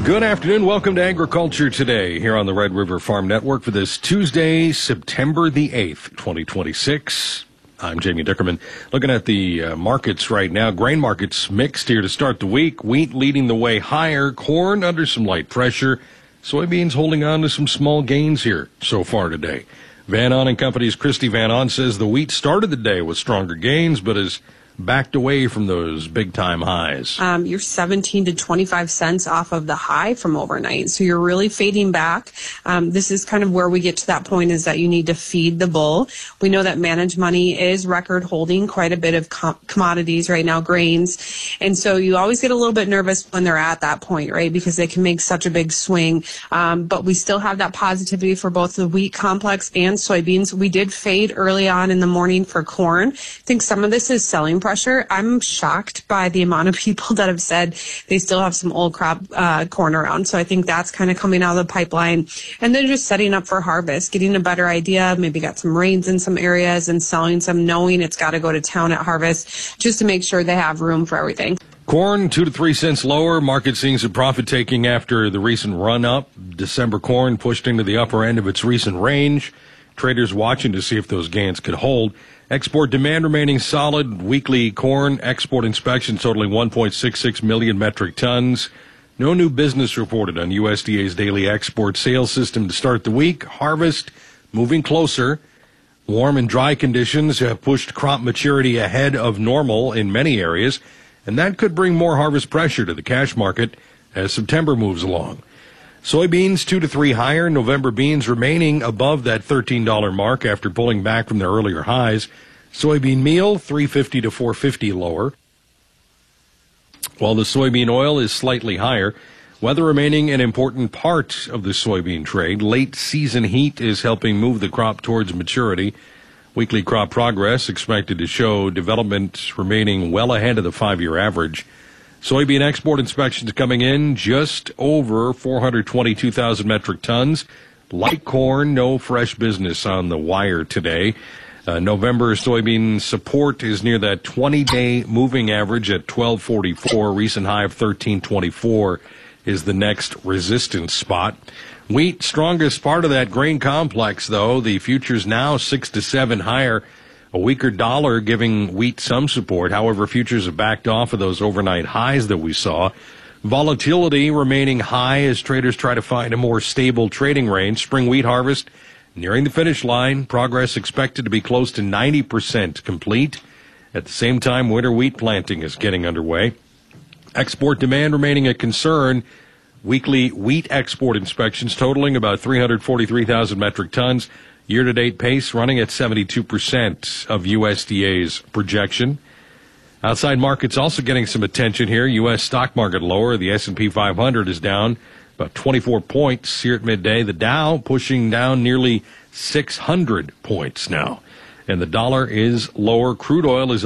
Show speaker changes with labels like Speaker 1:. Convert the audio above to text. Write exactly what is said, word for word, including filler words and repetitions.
Speaker 1: Good afternoon. Welcome to Agriculture Today here on the Red River Farm Network for this Tuesday, September the eighth, twenty twenty-six. I'm Jamie Dickerman. Looking at the uh, markets right now. Grain markets mixed here to start the week. Wheat leading the way higher. Corn under some light pressure. Soybeans holding on to some small gains here so far today. Van On and Company's Christy Van On says the wheat started the day with stronger gains, but is backed away from those big-time highs.
Speaker 2: Um, you're seventeen to twenty-five cents off of the high from overnight, so you're really fading back. Um, this is kind of where we get to that point, is that you need to feed the bull. We know that managed money is record holding quite a bit of com- commodities right now, grains, and so you always get a little bit nervous when they're at that point, right, because they can make such a big swing. Um, but we still have that positivity for both the wheat complex and soybeans. We did fade early on in the morning for corn. I think some of this is selling pressure. I'm shocked by the amount of people that have said they still have some old crop uh, corn around. So I think that's kind of coming out of the pipeline. And then just setting up for harvest, getting a better idea, maybe got some rains in some areas and selling some, knowing it's got to go to town at harvest just to make sure they have room for everything.
Speaker 1: Corn, two to three cents lower. Market seeing some profit taking after the recent run up. December corn pushed into the upper end of its recent range. Traders watching to see if those gains could hold. Export demand remaining solid. Weekly corn export inspections totaling one point six six million metric tons. No new business reported on U S D A's daily export sales system to start the week. Harvest moving closer. Warm and dry conditions have pushed crop maturity ahead of normal in many areas, and that could bring more harvest pressure to the cash market as September moves along. Soybeans two to three higher. November beans remaining above that thirteen dollars mark after pulling back from their earlier highs. Soybean meal three fifty to four fifty lower. While the soybean oil is slightly higher, weather remaining an important part of the soybean trade. Late season heat is helping move the crop towards maturity. Weekly crop progress expected to show development remaining well ahead of the five-year average. Soybean export inspections coming in just over four hundred twenty-two thousand metric tons. Like corn, no fresh business on the wire today. Uh, November soybean support is near that twenty-day moving average at twelve forty-four. Recent high of thirteen twenty-four is the next resistance spot. Wheat, strongest part of that grain complex, though. The futures now six to seven higher. A weaker dollar giving wheat some support. However, futures have backed off of those overnight highs that we saw. Volatility remaining high as traders try to find a more stable trading range. Spring wheat harvest nearing the finish line. Progress expected to be close to ninety percent complete. At the same time, winter wheat planting is getting underway. Export demand remaining a concern. Weekly wheat export inspections totaling about three hundred forty-three thousand metric tons. Year-to-date pace running at seventy-two percent of U S D A's projection. Outside markets also getting some attention here. U S stock market lower. The S and P five hundred is down about twenty-four points here at midday. The Dow pushing down nearly six hundred points now. And the dollar is lower. Crude oil is